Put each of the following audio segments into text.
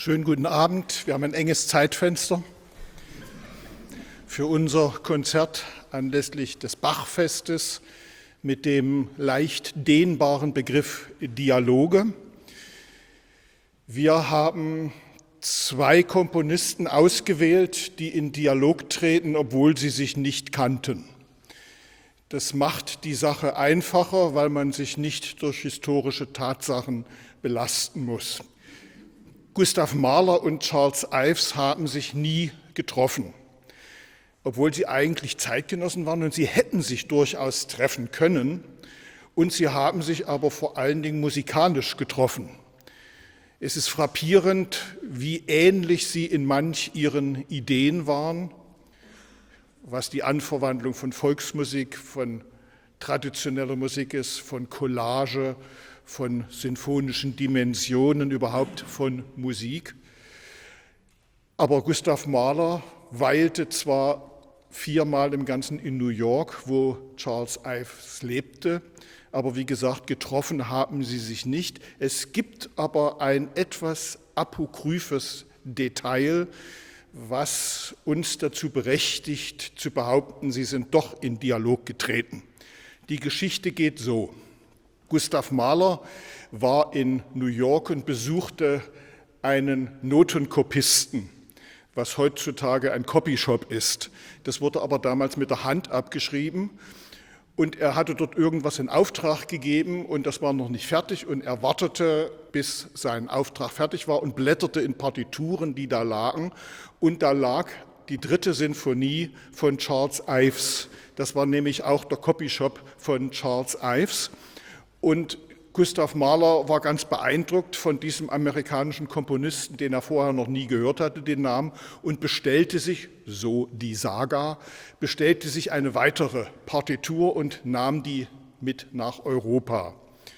Schönen guten Abend. Wir haben ein enges Zeitfenster für unser Konzert anlässlich des Bachfestes mit dem leicht dehnbaren Begriff Dialoge. Wir haben zwei Komponisten ausgewählt, die in Dialog treten, obwohl sie sich nicht kannten. Das macht die Sache einfacher, weil man sich nicht durch historische Tatsachen belasten muss. Gustav Mahler und Charles Ives haben sich nie getroffen, obwohl sie eigentlich Zeitgenossen waren und sie hätten sich durchaus treffen können. Und sie haben sich aber vor allen Dingen musikalisch getroffen. Es ist frappierend, wie ähnlich sie in manch ihren Ideen waren, was die Anverwandlung von Volksmusik, von traditioneller Musik ist, von Collage, von sinfonischen Dimensionen, überhaupt von Musik. Aber Gustav Mahler weilte zwar 4-mal im Ganzen in New York, wo Charles Ives lebte, aber wie gesagt, getroffen haben sie sich nicht. Es gibt aber ein etwas apokryphes Detail, was uns dazu berechtigt zu behaupten, sie sind doch in Dialog getreten. Die Geschichte geht so. Gustav Mahler war in New York und besuchte einen Notenkopisten, was heutzutage ein Copyshop ist. Das wurde aber damals mit der Hand abgeschrieben und er hatte dort irgendwas in Auftrag gegeben und das war noch nicht fertig und er wartete, bis sein Auftrag fertig war und blätterte in Partituren, die da lagen, und da lag die 3. Sinfonie von Charles Ives. Das war nämlich auch der Copyshop von Charles Ives. Und Gustav Mahler war ganz beeindruckt von diesem amerikanischen Komponisten, den er vorher noch nie gehört hatte, den Namen, und bestellte sich, so die Saga, eine weitere Partitur und nahm die mit nach Europa.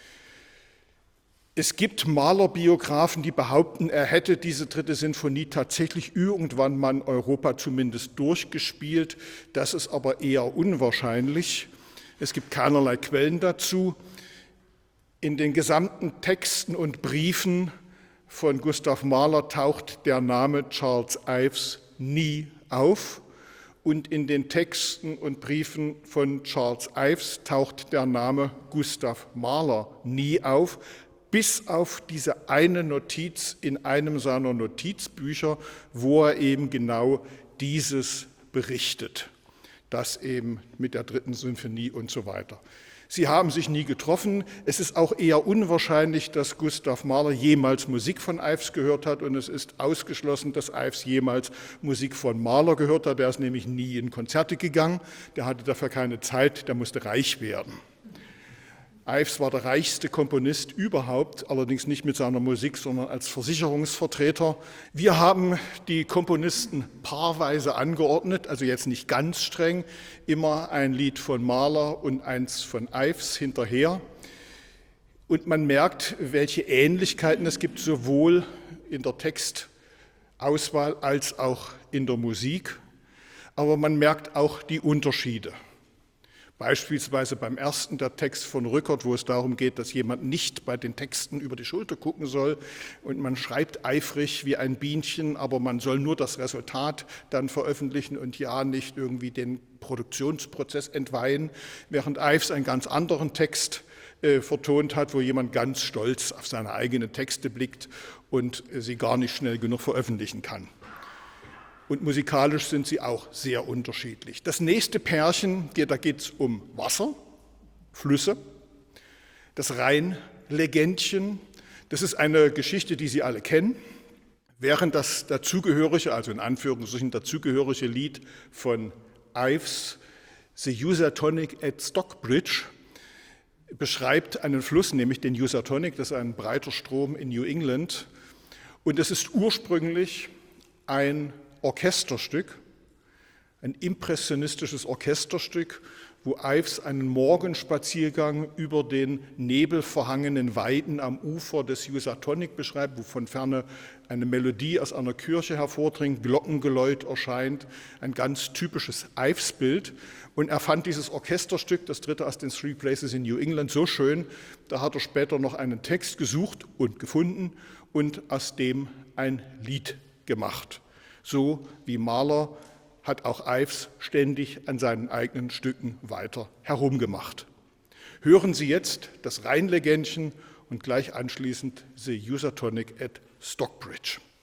Es gibt Mahler-Biografen, die behaupten, er hätte diese 3. Sinfonie tatsächlich irgendwann mal in Europa zumindest durchgespielt. Das ist aber eher unwahrscheinlich. Es gibt keinerlei Quellen dazu. In den gesamten Texten und Briefen von Gustav Mahler taucht der Name Charles Ives nie auf und in den Texten und Briefen von Charles Ives taucht der Name Gustav Mahler nie auf, bis auf diese eine Notiz in einem seiner Notizbücher, wo er eben genau dieses berichtet, das eben mit der 3. Sinfonie und so weiter. Sie haben sich nie getroffen. Es ist auch eher unwahrscheinlich, dass Gustav Mahler jemals Musik von Ives gehört hat und es ist ausgeschlossen, dass Ives jemals Musik von Mahler gehört hat. Der ist nämlich nie in Konzerte gegangen, der hatte dafür keine Zeit, der musste reich werden. Ives war der reichste Komponist überhaupt, allerdings nicht mit seiner Musik, sondern als Versicherungsvertreter. Wir haben die Komponisten paarweise angeordnet, also jetzt nicht ganz streng, immer ein Lied von Mahler und eins von Ives hinterher. Und man merkt, welche Ähnlichkeiten es gibt, sowohl in der Textauswahl als auch in der Musik. Aber man merkt auch die Unterschiede. Beispielsweise beim ersten, der Text von Rückert, wo es darum geht, dass jemand nicht bei den Texten über die Schulter gucken soll und man schreibt eifrig wie ein Bienchen, aber man soll nur das Resultat dann veröffentlichen und ja nicht irgendwie den Produktionsprozess entweihen, während Ives einen ganz anderen Text vertont hat, wo jemand ganz stolz auf seine eigenen Texte blickt und sie gar nicht schnell genug veröffentlichen kann. Und musikalisch sind sie auch sehr unterschiedlich. Das nächste Pärchen, da geht es um Wasser, Flüsse, das Rheinlegendchen. Das ist eine Geschichte, die Sie alle kennen. Während das dazugehörige, also in Anführungszeichen dazugehörige Lied von Ives, The Housatonic at Stockbridge, beschreibt einen Fluss, nämlich den Housatonic, das ist ein breiter Strom in New England. Und es ist ursprünglich ein Orchesterstück, ein impressionistisches Orchesterstück, wo Ives einen Morgenspaziergang über den nebelverhangenen Weiden am Ufer des Usatonic beschreibt, wo von ferne eine Melodie aus einer Kirche hervordringt, Glockengeläut erscheint, ein ganz typisches Ives-Bild. Und er fand dieses Orchesterstück, das dritte aus den Three Places in New England, so schön, da hat er später noch einen Text gesucht und gefunden und aus dem ein Lied gemacht. So wie Mahler hat auch Ives ständig an seinen eigenen Stücken weiter herumgemacht. Hören Sie jetzt das Rheinlegändchen und gleich anschließend The Usatonic at Stockbridge.